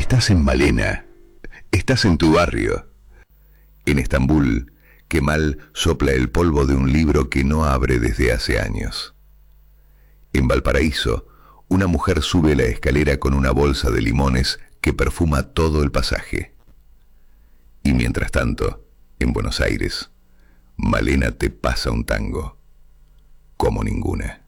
Estás en Malena. Estás en tu barrio. En Estambul, Kemal sopla el polvo de un libro que no abre desde hace años. En Valparaíso, una mujer sube la escalera con una bolsa de limones que perfuma todo el pasaje. Y mientras tanto, en Buenos Aires, Malena te pasa un tango como ninguna.